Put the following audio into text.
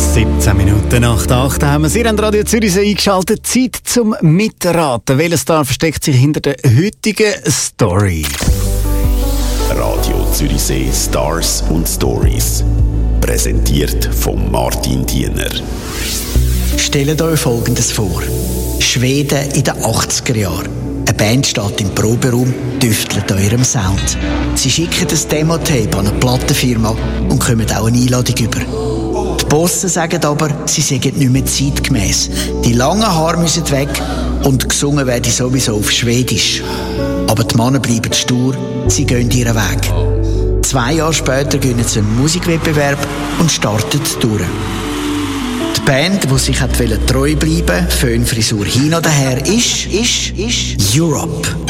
17 Minuten nach 8 haben wir Sie an Radio Zürichsee eingeschaltet. Zeit zum Mitraten. Welcher Star versteckt sich hinter der heutigen Story? Radio Zürichsee Stars und Stories. Präsentiert von Martin Diener. Stellt euch Folgendes vor. Schweden in den 80er Jahren. Eine Band steht im Proberaum, tüftelt an ihrem Sound. Sie schicken ein Demo-Tape an eine Plattenfirma und kommen auch eine Einladung über. Die Bossen sagen aber, sie seien nicht mehr zeitgemäss. Die langen Haare müssen weg und gesungen werde sowieso auf Schwedisch. Aber die Männer bleiben stur, sie gehen ihren Weg. 2 Jahre später gewinnen sie einen Musikwettbewerb und starten durch. Die Band, die sich treu bleiben wollte, Föhnfrisur hin oder her, ist Europe.